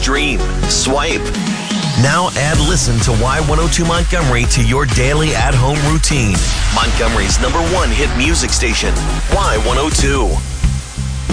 stream, swipe. Now add Listen to Y102 Montgomery to your daily at-home routine. Montgomery's #1 hit music station, Y102.